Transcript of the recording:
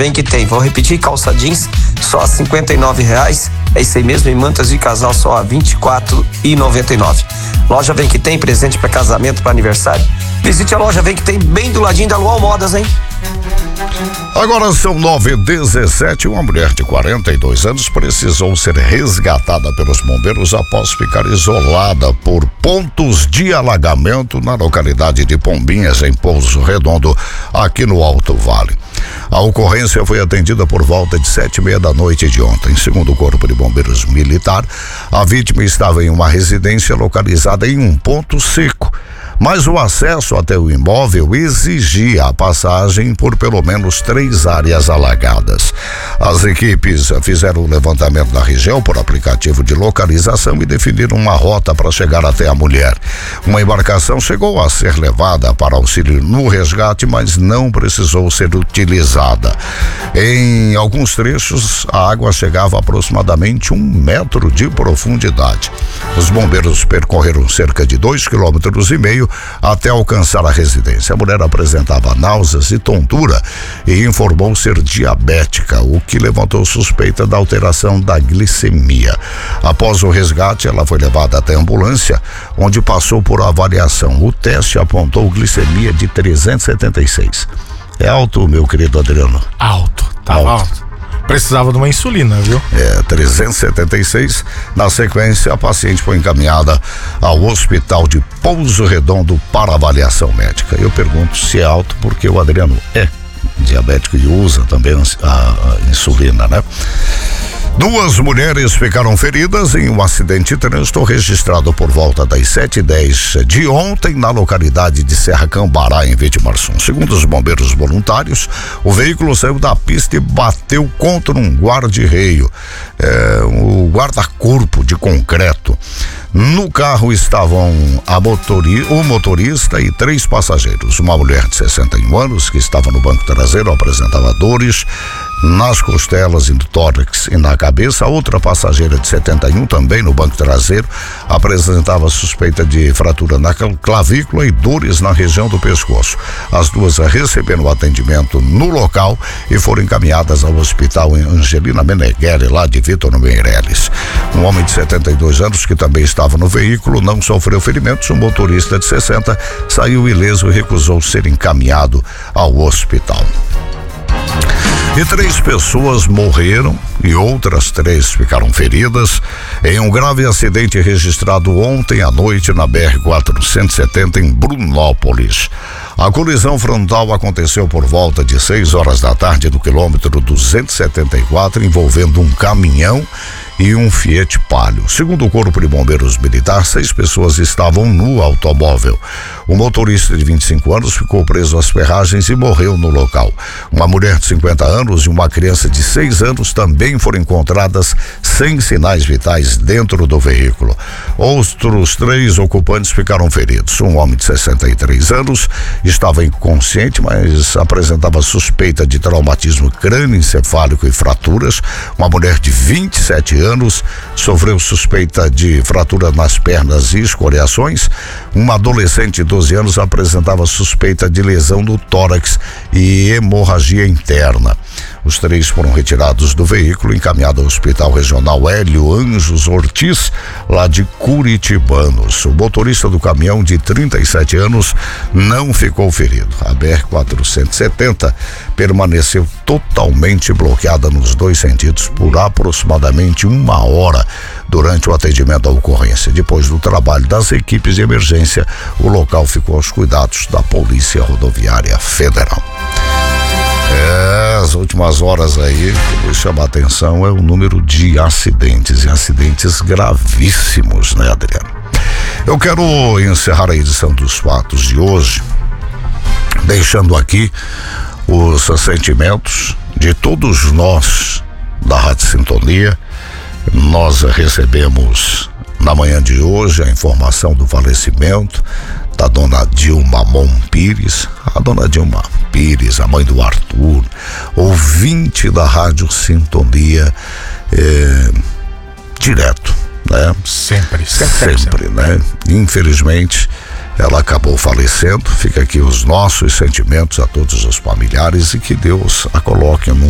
vem que tem. Vou repetir, calça jeans só a R$ 59,00. É isso aí mesmo, e mantas de casal só a R$ 24,99. Loja Vem que tem, presente para casamento, para aniversário. Visite a loja Vem que tem, bem do ladinho da Luau Modas, hein? Agora são 9h17. Uma mulher de 42 anos precisou ser resgatada pelos bombeiros após ficar isolada por pontos de alagamento na localidade de Pombinhas, em Pouso Redondo, aqui no Alto Vale. A ocorrência foi atendida por volta de 7h30 da noite de ontem. Segundo o Corpo de Bombeiros Militar, a vítima estava em uma residência localizada em um ponto seco, mas o acesso até o imóvel exigia a passagem por pelo menos 3 áreas alagadas. As equipes fizeram o levantamento da região por aplicativo de localização e definiram uma rota para chegar até a mulher. Uma embarcação chegou a ser levada para auxílio no resgate, mas não precisou ser utilizada. Em alguns trechos, a água chegava a aproximadamente 1 metro de profundidade. Os bombeiros percorreram cerca de 2,5 km até alcançar a residência. A mulher apresentava náuseas e tontura e informou ser diabética, o que levantou suspeita da alteração da glicemia. Após o resgate, ela foi levada até a ambulância, onde passou por avaliação. O teste apontou glicemia de 376. É alto, meu querido Adriano? Alto, alto. Precisava de uma insulina, viu? 376. Na sequência, a paciente foi encaminhada ao hospital de Pouso Redondo para avaliação médica. Eu pergunto se é alto porque o Adriano é diabético e usa também a insulina, né? 2 mulheres ficaram feridas em um acidente de trânsito registrado por volta das 7h10 de ontem na localidade de Serra Cambará, em Vitimarçom. Segundo os bombeiros voluntários, o veículo saiu da pista e bateu contra um guarda-reio, um guarda-corpo de concreto. No carro estavam o motorista e 3 passageiros. Uma mulher de 61 anos que estava no banco traseiro apresentava dores nas costelas e no tórax e na cabeça. A outra passageira de 71, também no banco traseiro, apresentava suspeita de fratura na clavícula e dores na região do pescoço. As duas receberam atendimento no local e foram encaminhadas ao hospital em Angelina Meneghelli, lá de Vitor Meirelles. Um homem de 72 anos que também estava no veículo não sofreu ferimentos. O motorista de 60 saiu ileso e recusou ser encaminhado ao hospital. E 3 pessoas morreram e outras 3 ficaram feridas em um grave acidente registrado ontem à noite na BR-470 em Brunópolis. A colisão frontal aconteceu por volta de 6 horas da tarde no quilômetro 274, envolvendo um caminhão e um Fiat Palio. Segundo o Corpo de Bombeiros Militar, 6 pessoas estavam no automóvel. O motorista de 25 anos ficou preso às ferragens e morreu no local. Uma mulher de 50 anos e uma criança de 6 anos também foram encontradas sem sinais vitais dentro do veículo. Outros 3 ocupantes ficaram feridos. Um homem de 63 anos estava inconsciente, mas apresentava suspeita de traumatismo crânioencefálico e fraturas. Uma mulher de 27 anos sofreu suspeita de fratura nas pernas e escoriações. Uma adolescente de 12 anos apresentava suspeita de lesão no tórax e hemorragia interna. Os 3 foram retirados do veículo e encaminhados ao Hospital Regional Hélio Anjos Ortiz, lá de Curitibanos. O motorista do caminhão, de 37 anos, não ficou ferido. A BR-470 permaneceu totalmente bloqueada nos 2 sentidos por aproximadamente 1 hora durante o atendimento à ocorrência. Depois do trabalho das equipes de emergência, o local ficou aos cuidados da Polícia Rodoviária Federal. As últimas horas aí, que vou chamar a atenção, é o número de acidentes, e acidentes gravíssimos, né, Adriano? Eu quero encerrar a edição dos fatos de hoje, deixando aqui os sentimentos de todos nós da Rádio Sintonia. Nós recebemos na manhã de hoje a informação do falecimento da dona Dilma Mon Pires. A dona Dilma Pires, a mãe do Arthur, ouvinte da Rádio Sintonia, direto, né? Sempre, né? Infelizmente, ela acabou falecendo. Fica aqui os nossos sentimentos a todos os familiares e que Deus a coloque num